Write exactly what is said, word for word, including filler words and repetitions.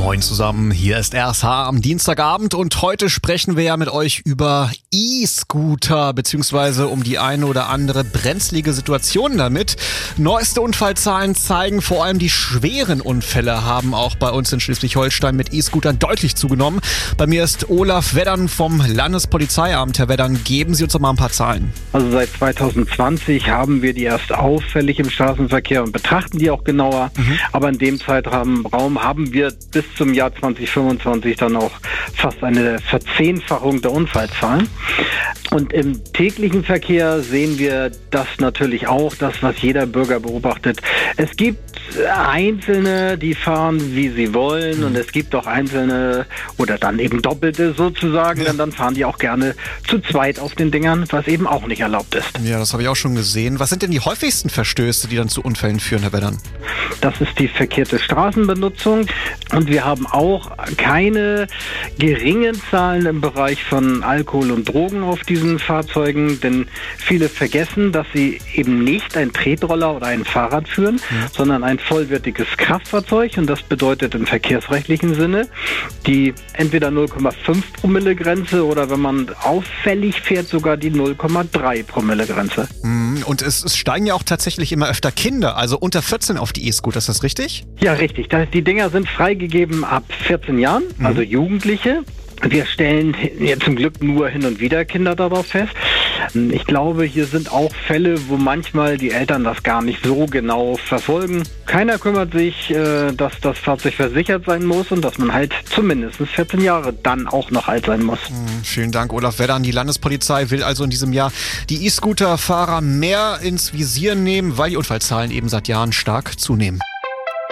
Moin zusammen, hier ist R S H am Dienstagabend und heute sprechen wir ja mit euch über E-Scooter beziehungsweise um die eine oder andere brenzlige Situation damit. Neueste Unfallzahlen zeigen, vor allem die schweren Unfälle haben auch bei uns in Schleswig-Holstein mit E-Scootern deutlich zugenommen. Bei mir ist Olaf Weddern vom Landespolizeiamt. Herr Weddern, geben Sie uns doch mal ein paar Zahlen. Also seit zwanzig zwanzig haben wir die erst auffällig im Straßenverkehr und betrachten die auch genauer. Mhm. Aber in dem Zeitraum haben wir bis zum Jahr zwanzig fünfundzwanzig dann auch fast eine Verzehnfachung der Unfallzahlen. Und im täglichen Verkehr sehen wir das natürlich auch, das, was jeder Bürger beobachtet. Es gibt Einzelne, die fahren, wie sie wollen, und es gibt auch Einzelne oder dann eben Doppelte sozusagen, ja. Und dann fahren die auch gerne zu zweit auf den Dingern, was eben auch nicht erlaubt ist. Ja, das habe ich auch schon gesehen. Was sind denn die häufigsten Verstöße, die dann zu Unfällen führen, Herr Weddern? Das ist die verkehrte Straßenbenutzung, und wir haben auch keine geringen Zahlen im Bereich von Alkohol und Drogen auf diesen Fahrzeugen, denn viele vergessen, dass sie eben nicht ein Tretroller oder ein Fahrrad führen, ja. sondern ein vollwertiges Kraftfahrzeug, und das bedeutet im verkehrsrechtlichen Sinne die entweder null Komma fünf Promille Grenze oder wenn man auffällig fährt, sogar die null Komma drei Promille Grenze. Und es, es steigen ja auch tatsächlich immer öfter Kinder, also unter vierzehn auf die E-Scooter, ist das richtig? Ja, richtig. Die Dinger sind freigegeben ab vierzehn Jahren, mhm. also Jugendliche. Wir stellen ja zum Glück nur hin und wieder Kinder darauf fest. Ich glaube, hier sind auch Fälle, wo manchmal die Eltern das gar nicht so genau verfolgen. Keiner kümmert sich, dass das Fahrzeug versichert sein muss und dass man halt zumindest vierzehn Jahre dann auch noch alt sein muss. Hm, vielen Dank, Olaf Weddern. Die Landespolizei will also in diesem Jahr die E-Scooter-Fahrer mehr ins Visier nehmen, weil die Unfallzahlen eben seit Jahren stark zunehmen.